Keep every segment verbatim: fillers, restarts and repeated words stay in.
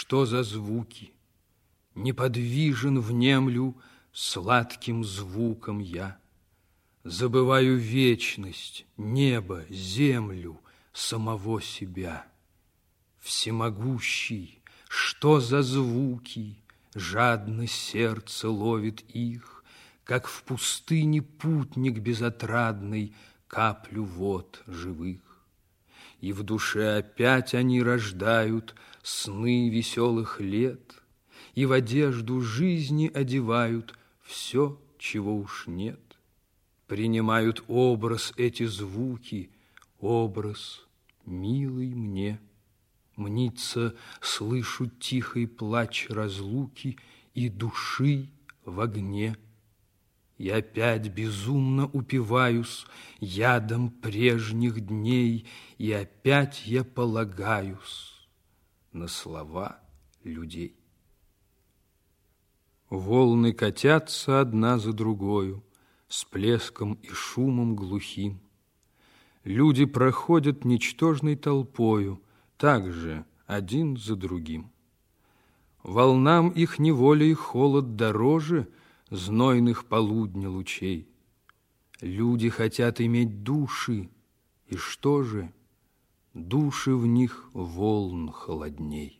что за звуки? Неподвижен внемлю сладким звуком я. Забываю вечность, небо, землю, самого себя. Всемогущий, что за звуки? Жадно сердце ловит их, как в пустыне путник безотрадный каплю вод живых. И в душе опять они рождают сны веселых лет, и в одежду жизни одевают все, чего уж нет. Принимают образ эти звуки, образ милый мне. Мнится, слышу тихий плач разлуки и души в огне. И опять безумно упиваюсь ядом прежних дней, и опять я полагаюсь на слова людей. Волны катятся одна за другою, с плеском и шумом глухим. Люди проходят ничтожной толпою, также один за другим. Волнам их неволей холод дороже знойных полудня лучей. Люди хотят иметь души, и что же? Души в них волн холодней.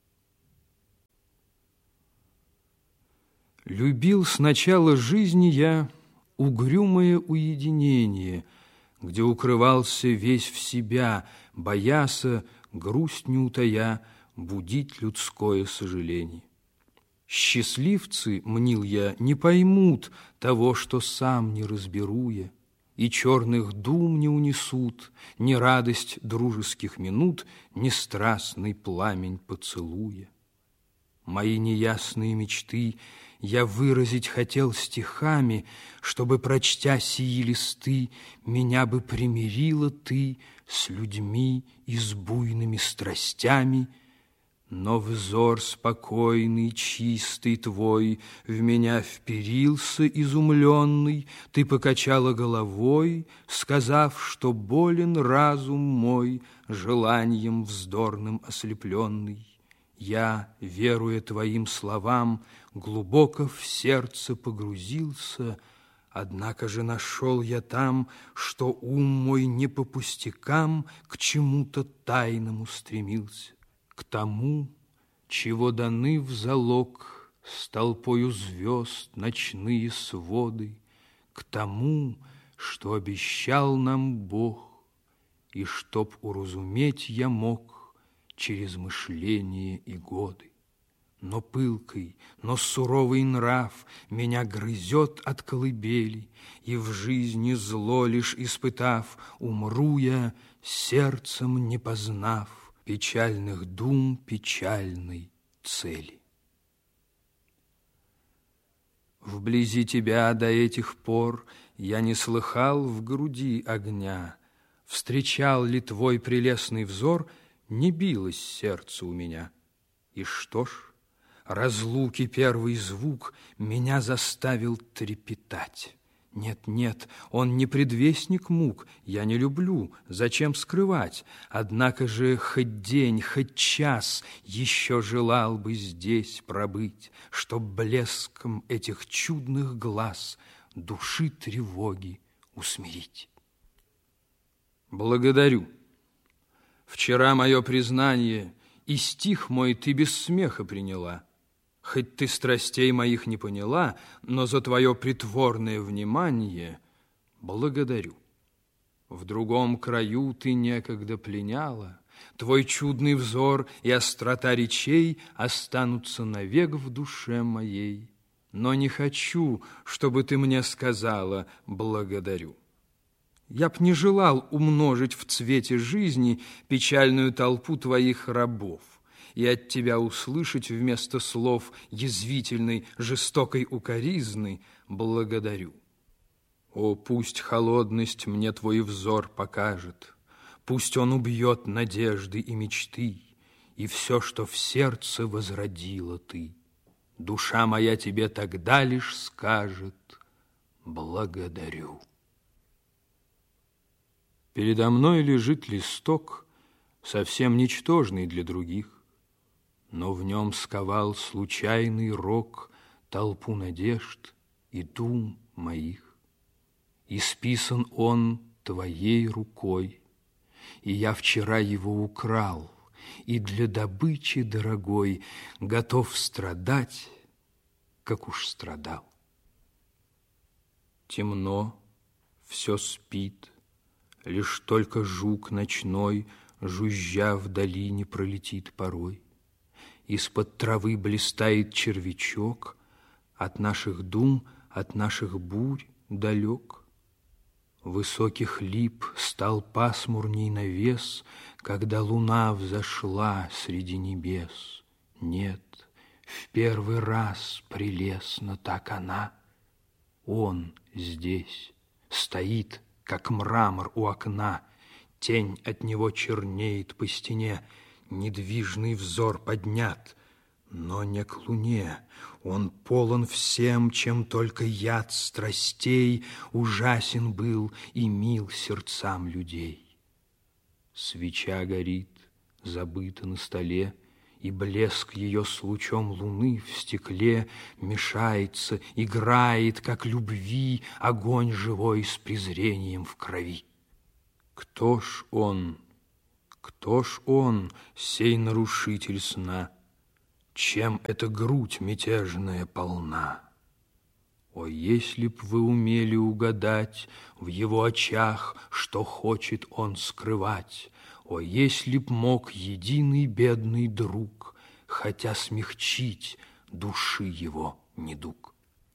Любил с начала жизни я угрюмое уединение, где укрывался весь в себя, бояся, грусть не утая, будить людское сожаление. Счастливцы, мнил я, не поймут того, что сам не разберу я, и черных дум не унесут ни радость дружеских минут, ни страстный пламень поцелуя. Мои неясные мечты я выразить хотел стихами, чтобы, прочтя сии листы, меня бы примирила ты с людьми и с буйными страстями. Но взор спокойный, чистый твой в меня вперился изумленный, ты покачала головой, сказав, что болен разум мой, желанием вздорным ослепленный. Я, веруя твоим словам, глубоко в сердце погрузился, однако же нашел я там, что ум мой не по пустякам к чему-то тайному стремился, к тому, чего даны в залог с толпою звезд ночные своды, к тому, что обещал нам Бог, и чтоб уразуметь я мог через мышление и годы. Но пылкий, но суровый нрав меня грызет от колыбели, и в жизни зло лишь испытав, умру я, сердцем не познав печальных дум печальной цели. Вблизи тебя до этих пор я не слыхал в груди огня, встречал ли твой прелестный взор, не билось сердце у меня. И что ж, разлуки первый звук меня заставил трепетать. Нет, нет, он не предвестник мук, я не люблю, зачем скрывать? Однако же хоть день, хоть час еще желал бы здесь пробыть, чтоб блеском этих чудных глаз души тревоги усмирить. Благодарю. Вчера мое признание и стих мой ты без смеха приняла. Хоть ты страстей моих не поняла, но за твое притворное внимание благодарю. В другом краю ты некогда пленяла, твой чудный взор и острота речей останутся навек в душе моей. Но не хочу, чтобы ты мне сказала благодарю. Я б не желал умножить в цвете жизни печальную толпу твоих рабов и от тебя услышать вместо слов язвительной, жестокой укоризны благодарю. О, пусть холодность мне твой взор покажет, пусть он убьет надежды и мечты, и все, что в сердце возродила ты. Душа моя тебе тогда лишь скажет благодарю. Передо мной лежит листок, совсем ничтожный для других. но в нем сковал случайный рок толпу надежд и дум моих. Исписан он твоей рукой, и я вчера его украл, и для добычи дорогой готов страдать, как уж страдал. Темно, все спит, лишь только жук ночной, жужжа в долине, пролетит порой. Из-под травы блистает червячок, от наших дум, от наших бурь далек. Высоких лип стал пасмурней навес, когда луна взошла среди небес. Нет, в первый раз прелестна так она. Он здесь стоит, как мрамор у окна, тень от него чернеет по стене, недвижный взор поднят, но не к луне. Он полон всем, чем только яд страстей ужасен был и мил сердцам людей. Свеча горит, забыта на столе, и блеск ее с лучом луны в стекле мешается, играет, как любви огонь живой с презрением в крови. Кто ж он, кто ж он, сей нарушитель сна? Чем эта грудь мятежная полна? О, если б вы умели угадать в его очах, что хочет он скрывать, о, если б мог единый бедный друг, хотя смягчить души его недуг.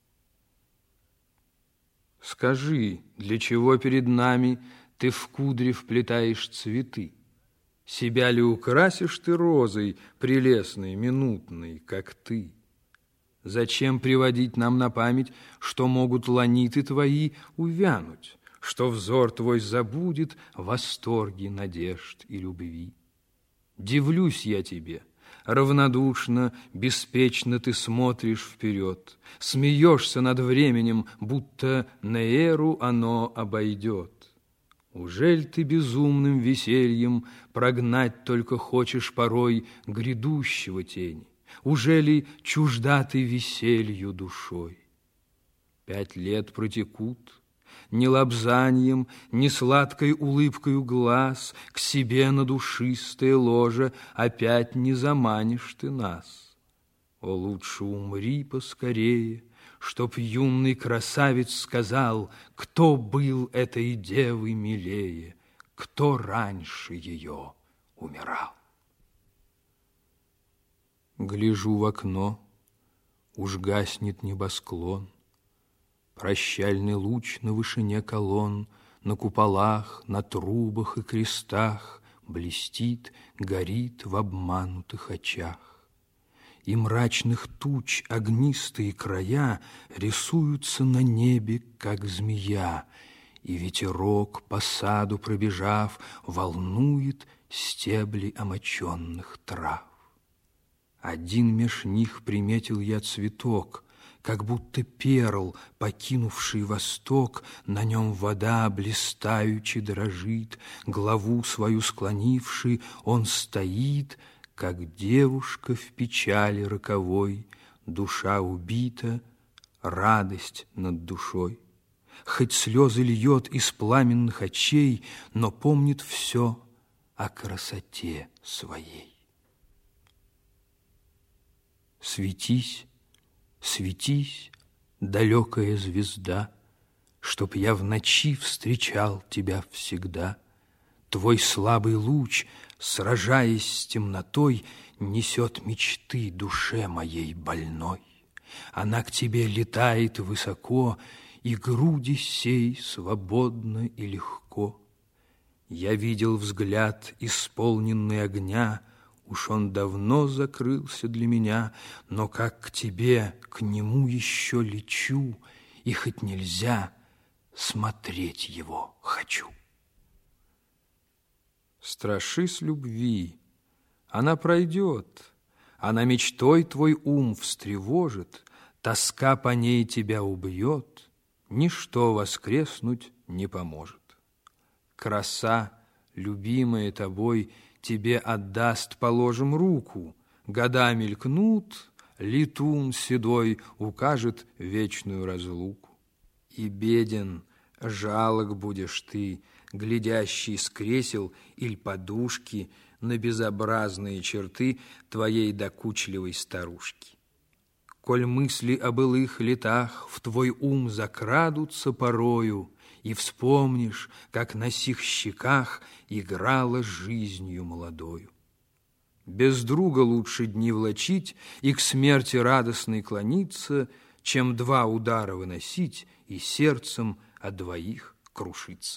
Скажи, для чего перед нами ты в кудре вплетаешь цветы? Себя ли украсишь ты розой прелестной, минутной, как ты? Зачем приводить нам на память, что могут ланиты твои увянуть, что взор твой забудет восторги, надежд и любви? Дивлюсь я тебе, равнодушно, беспечно ты смотришь вперед, смеешься над временем, будто на эру оно обойдет. Ужель ты безумным весельем прогнать только хочешь порой грядущего тени? Ужели чужда ты веселью душой? Пять лет протекут, ни лобзаньем, ни сладкой улыбкою глаз к себе на душистое ложе опять не заманишь ты нас. О, лучше умри поскорее, чтоб юный красавец сказал, кто был этой девы милее, кто раньше ее умирал. Гляжу в окно, уж гаснет небосклон, прощальный луч на вышине колонн, на куполах, на трубах и крестах блестит, горит в обманутых очах. И мрачных туч огнистые края рисуются на небе, как змея, и ветерок, по саду пробежав, волнует стебли омоченных трав. Один меж них приметил я цветок, как будто перл, покинувший восток, на нем вода блистаючи дрожит, главу свою склонивший, он стоит, как девушка в печали роковой, душа убита, радость над душой. Хоть слезы льет из пламенных очей, но помнит все о красоте своей. Светись, светись, далекая звезда, чтоб я в ночи встречал тебя всегда. Твой слабый луч, сражаясь с темнотой, несет мечты душе моей больной. Она к тебе летает высоко, и груди сей свободно и легко. Я видел взгляд, исполненный огня, уж он давно закрылся для меня, но как к тебе, к нему еще лечу, и хоть нельзя, смотреть его хочу. Страшись любви, она пройдет, она мечтой твой ум встревожит, тоска по ней тебя убьет, ничто воскреснуть не поможет. Краса, любимая тобой, тебе отдаст, положим, руку, года мелькнут, летун седой укажет вечную разлуку. И беден, жалок будешь ты, глядящий с кресел иль подушки на безобразные черты твоей докучливой старушки. Коль мысли о былых летах в твой ум закрадутся порою, и вспомнишь, как на сих щеках играла жизнью молодою. Без друга лучше дни влачить и к смерти радостной клониться, чем два удара выносить и сердцем о двоих крушиться.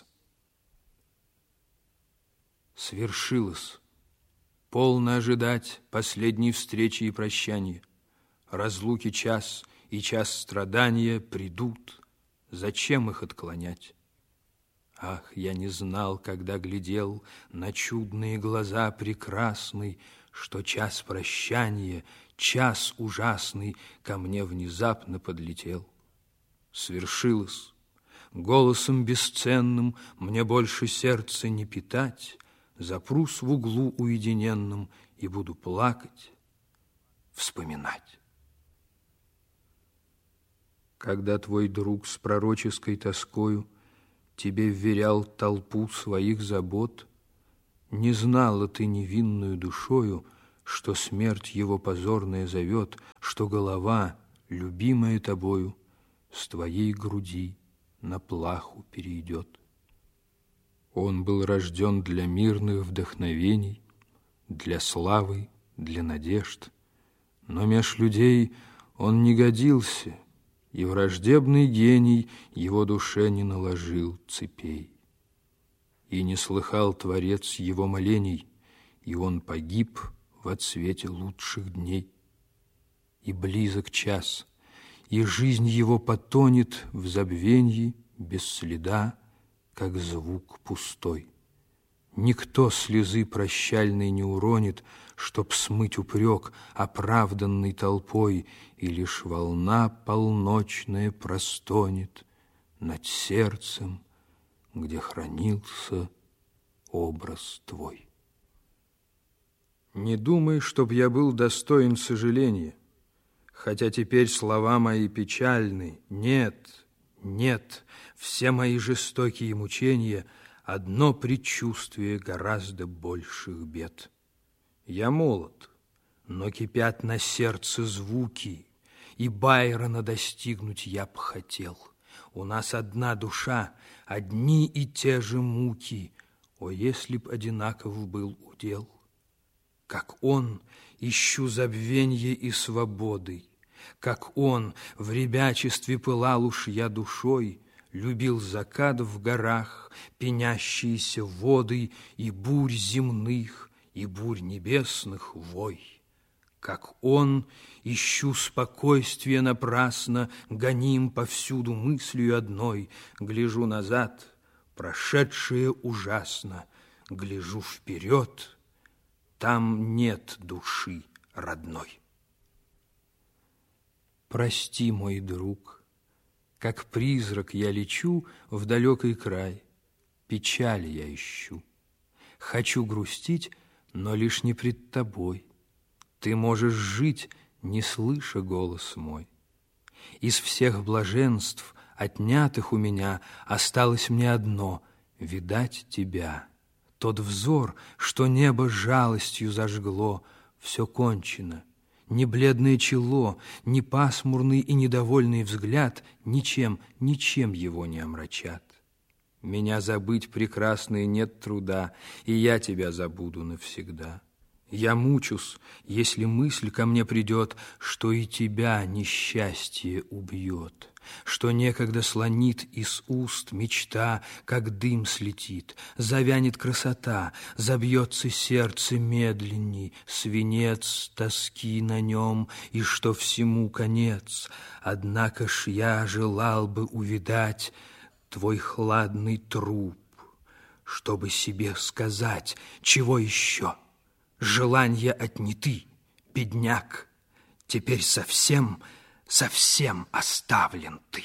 Свершилось. Полно ожидать последней встречи и прощания. Разлуки час и час страдания придут. Зачем их отклонять? Ах, я не знал, когда глядел на чудные глаза прекрасной, что час прощания, час ужасный ко мне внезапно подлетел. Свершилось. Голосом бесценным мне больше сердце не питать, запрусь в углу уединенном и буду плакать, вспоминать. Когда твой друг с пророческой тоскою тебе вверял толпу своих забот, не знала ты невинную душою, что смерть его позорная зовет, что голова, любимая тобою, с твоей груди на плаху перейдет. Он был рожден для мирных вдохновений, для славы, для надежд, но меж людей он не годился, и враждебный гений его душе не наложил цепей. И не слыхал Творец его молений, и он погиб в отсвете лучших дней. И близок час, и жизнь его потонет в забвенье без следа, как звук пустой. Никто слезы прощальной не уронит, чтоб смыть упрек, оправданный толпой, и лишь волна полночная простонет над сердцем, где хранился образ твой. Не думай, чтоб я был достоин сожаления, хотя теперь слова мои печальны. Нет, нет, все мои жестокие мучения — одно предчувствие гораздо больших бед. Я молод, но кипят на сердце звуки, и Байрона достигнуть я б хотел. У нас одна душа, одни и те же муки. О, если б одинаков был удел! Как он, ищу забвенья и свободы, как он, в ребячестве пылал уж я душой, любил закат в горах, пенящиеся воды и бурь земных, и бурь небесных вой. Как он, ищу спокойствия напрасно, гоним повсюду мыслью одной, гляжу назад, прошедшее ужасно, гляжу вперед, там нет души родной. Прости, мой друг, как призрак я лечу в далекий край, печаль я ищу. Хочу грустить, но лишь не пред тобой. Ты можешь жить, не слыша голос мой. Из всех блаженств, отнятых у меня, осталось мне одно — видать тебя. Тот взор, что небо жалостью зажгло, все кончено. Ни бледное чело, ни пасмурный и недовольный взгляд ничем, ничем его не омрачат. Меня забыть, прекрасной, нет труда, и я тебя забуду навсегда. Я мучусь, если мысль ко мне придет, что и тебя несчастье убьет, что некогда слонит из уст мечта, как дым слетит, завянет красота, забьется сердце медленней, свинец тоски на нем, и что всему конец. Однако ж я желал бы увидать твой хладный труп, чтобы себе сказать, чего еще. Желанья отняты, бедняк, теперь совсем, совсем оставлен ты.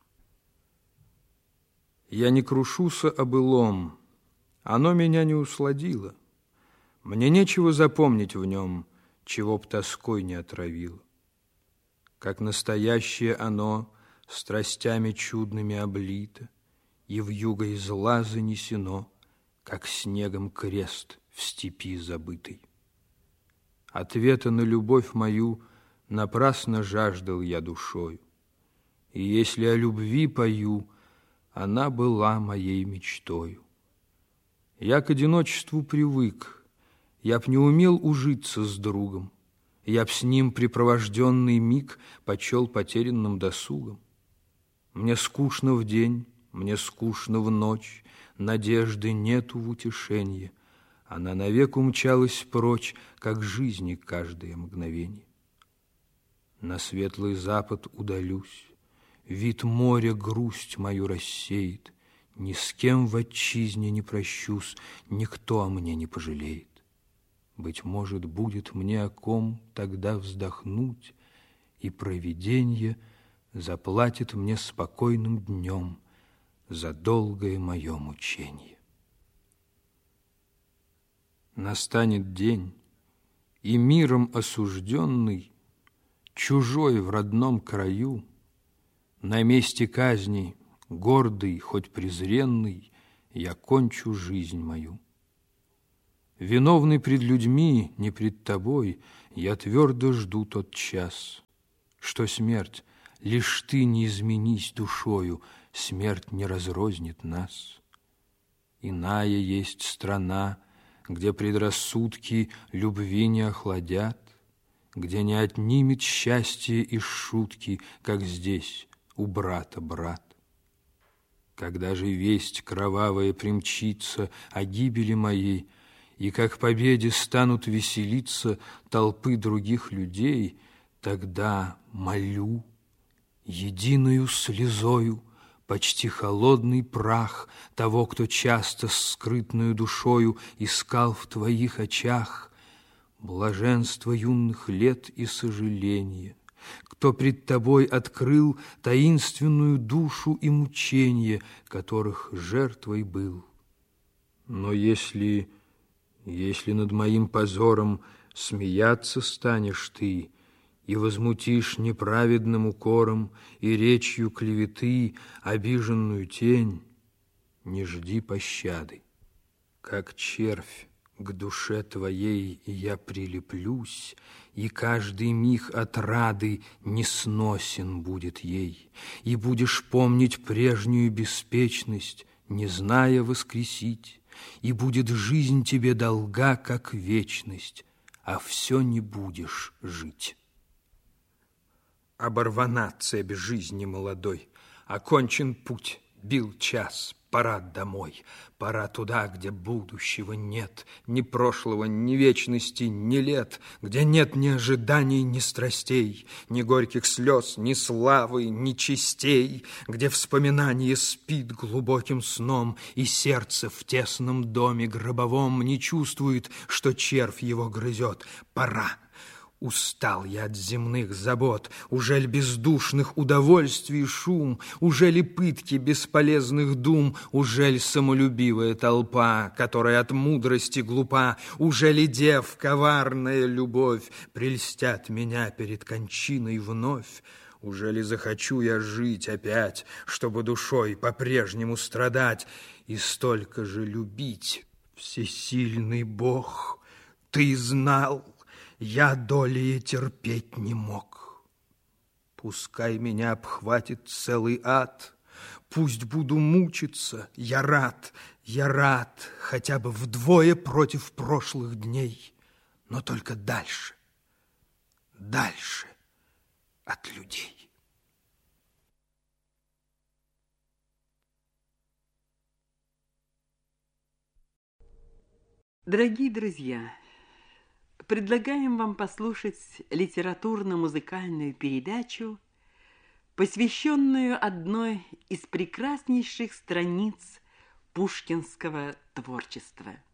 Я не крушуся о былом, оно меня не усладило. Мне нечего запомнить в нем, чего б тоской не отравило. Как настоящее оно страстями чудными облито и вьюгой из зла занесено, как снегом крест в степи забытый. Ответа на любовь мою напрасно жаждал я душою, и если о любви пою, она была моей мечтою. Я к одиночеству привык, я б не умел ужиться с другом, я б с ним припровожденный миг почел потерянным досугом. Мне скучно в день, мне скучно в ночь, надежды нету в утешенье, она навек умчалась прочь, как жизни каждое мгновенье. На светлый запад удалюсь, вид моря грусть мою рассеет, ни с кем в отчизне не прощусь, никто о мне не пожалеет. Быть может, будет мне о ком тогда вздохнуть, и провиденье заплатит мне спокойным днем за долгое мое мученье. Настанет день, и миром осужденный, чужой в родном краю, на месте казни, гордый, хоть презренный, я кончу жизнь мою. Виновный пред людьми, не пред тобой, я твердо жду тот час, что смерть, лишь ты не изменись душою, смерть не разрознет нас. Иная есть страна, где предрассудки любви не охладят, где не отнимет счастье из шутки, как здесь у брата брат. Когда же весть кровавая примчится о гибели моей, и как победе станут веселиться толпы других людей, тогда молю, единою слезою, почти холодный прах того, кто часто с скрытною душою искал в твоих очах блаженство юных лет и сожаления, кто пред тобой открыл таинственную душу и мученье, которых жертвой был. Но если, если над моим позором смеяться станешь ты и возмутишь неправедным укором и речью клеветы обиженную тень, не жди пощады. Как червь к душе твоей я прилеплюсь, и каждый миг отрады несносен будет ей, и будешь помнить прежнюю беспечность, не зная воскресить, и будет жизнь тебе долга, как вечность, а все не будешь жить. Оборвана цепь жизни молодой, окончен путь, бил час, пора домой, пора туда, где будущего нет, ни прошлого, ни вечности, ни лет, где нет ни ожиданий, ни страстей, ни горьких слез, ни славы, ни честей, где вспоминание спит глубоким сном, и сердце в тесном доме гробовом не чувствует, что червь его грызет. Пора. Устал я от земных забот, ужель бездушных удовольствий шум, ужели пытки бесполезных дум, ужель самолюбивая толпа, которая от мудрости глупа, ужели дев коварная любовь прельстят меня перед кончиной вновь? Ужели захочу я жить опять, чтобы душой по-прежнему страдать и столько же любить? Всесильный Бог, ты знал, я долее терпеть не мог. Пускай меня обхватит целый ад, пусть буду мучиться, я рад, я рад, хотя бы вдвое против прошлых дней, но только дальше, дальше от людей. Дорогие друзья, предлагаем вам послушать литературно-музыкальную передачу, посвященную одной из прекраснейших страниц пушкинского творчества.